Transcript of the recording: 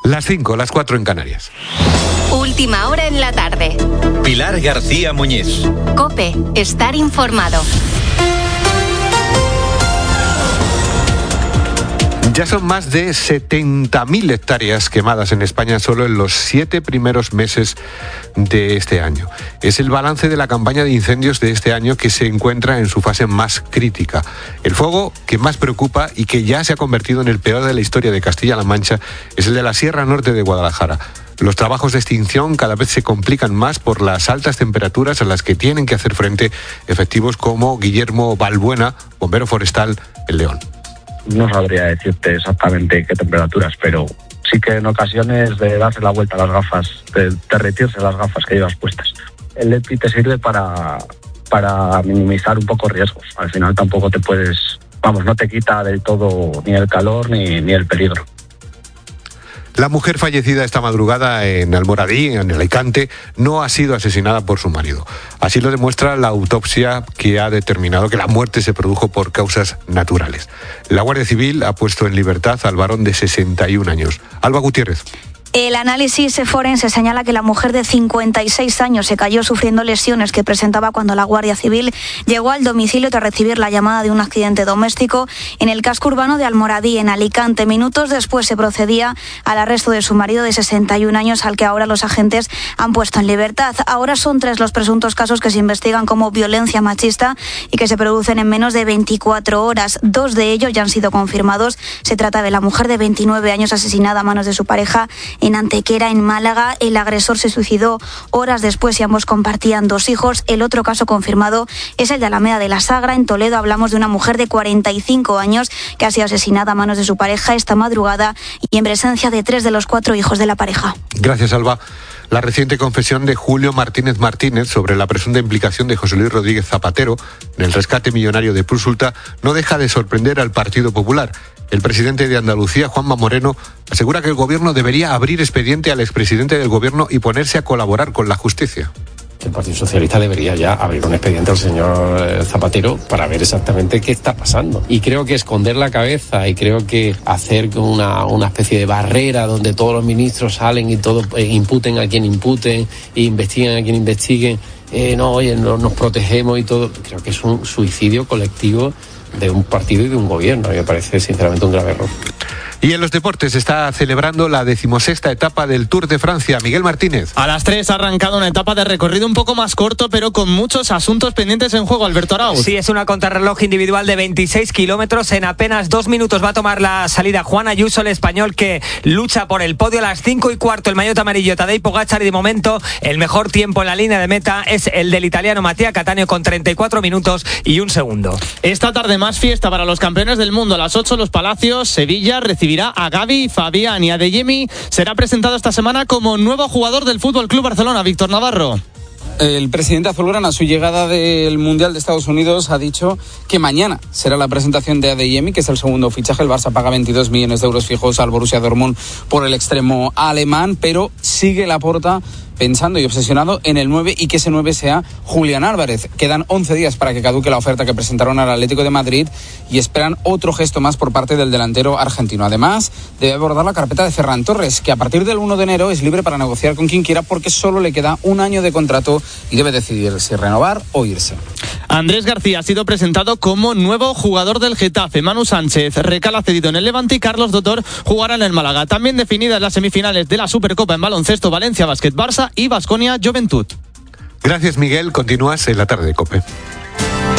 Las 5, las 4 en Canarias. Última hora en la tarde. Pilar García Muñiz. COPE, estar informado. Ya son más de 70.000 hectáreas quemadas en España solo en los 7 primeros meses de este año. Es el balance de la campaña de incendios de este año que se encuentra en su fase más crítica. El fuego que más preocupa y que ya se ha convertido en el peor de la historia de Castilla-La Mancha es el de la Sierra Norte de Guadalajara. Los trabajos de extinción cada vez se complican más por las altas temperaturas a las que tienen que hacer frente efectivos como Guillermo Balbuena, bombero forestal en León. No sabría decirte exactamente qué temperaturas, pero sí que en ocasiones de darse la vuelta a las gafas, de derretirse las gafas que llevas puestas. El EPI te sirve para minimizar un poco riesgos. Al final tampoco te puedes, no te quita del todo ni el calor ni el peligro. La mujer fallecida esta madrugada en Almoradí, en Alicante, no ha sido asesinada por su marido. Así lo demuestra la autopsia que ha determinado que la muerte se produjo por causas naturales. La Guardia Civil ha puesto en libertad al varón de 61 años. Alba Gutiérrez. El análisis forense señala que la mujer de 56 años se cayó sufriendo lesiones que presentaba cuando la Guardia Civil llegó al domicilio tras recibir la llamada de un accidente doméstico en el casco urbano de Almoradí, en Alicante. Minutos después se procedía al arresto de su marido de 61 años, al que ahora los agentes han puesto en libertad. Ahora son 3 los presuntos casos que se investigan como violencia machista y que se producen en menos de 24 horas. 2 de ellos ya han sido confirmados. Se trata de la mujer de 29 años asesinada a manos de su pareja en Antequera, en Málaga. El agresor se suicidó horas después y ambos compartían 2 hijos. El otro caso confirmado es el de Alameda de la Sagra. En Toledo hablamos de una mujer de 45 años que ha sido asesinada a manos de su pareja esta madrugada y en presencia de 3 de los 4 hijos de la pareja. Gracias, Alba. La reciente confesión de Julio Martínez Martínez sobre la presunta implicación de José Luis Rodríguez Zapatero en el rescate millonario de Prusulta no deja de sorprender al Partido Popular. El presidente de Andalucía, Juanma Moreno, asegura que el gobierno debería abrir expediente al expresidente del gobierno y ponerse a colaborar con la justicia. El Partido Socialista debería ya abrir un expediente al señor Zapatero para ver exactamente qué está pasando. Y creo que esconder la cabeza y creo que hacer una especie de barrera donde todos los ministros salen y todos imputen a quien imputen e investiguen a quien investiguen, nos protegemos y todo, creo que es un suicidio colectivo de un partido y de un gobierno. A mí me parece sinceramente un grave error. Y en los deportes se está celebrando la 16ª etapa del Tour de Francia. Miguel Martínez. A las 3 ha arrancado una etapa de recorrido un poco más corto, pero con muchos asuntos pendientes en juego. Alberto Arauz. Sí, es una contrarreloj individual de 26 kilómetros. En apenas 2 minutos va a tomar la salida Juan Ayuso, el español que lucha por el podio. A las 5:15 el maillot amarillo Tadej Pogačar, y de momento el mejor tiempo en la línea de meta es el del italiano Mattia Cattaneo con 34 minutos y 1 segundo. Esta tarde más fiesta para los campeones del mundo. A las 8 Los Palacios, Sevilla recibirá a Gavi, Fabián y Adeyemi. Será presentado esta semana como nuevo jugador del FC Barcelona. Víctor Navarro. El presidente azulgrana, a su llegada del Mundial de Estados Unidos, ha dicho que mañana será la presentación de Adeyemi, que es el segundo fichaje. El Barça paga 22 millones de euros fijos al Borussia Dortmund por el extremo alemán, pero sigue Laporta pensando y obsesionado en el 9 y que ese 9 sea Julián Álvarez. Quedan 11 días para que caduque la oferta que presentaron al Atlético de Madrid y esperan otro gesto más por parte del delantero argentino. Además, debe abordar la carpeta de Ferran Torres, que a partir del 1 de enero es libre para negociar con quien quiera porque solo le queda 1 año de contrato y debe decidir si renovar o irse. Andrés García ha sido presentado como nuevo jugador del Getafe. Manu Sánchez recala cedido en el Levante y Carlos Dotor jugará en el Málaga. También definidas las semifinales de la Supercopa en baloncesto, Valencia Basket Barça y Baskonia Juventud. Gracias, Miguel. Continúas en la tarde de COPE.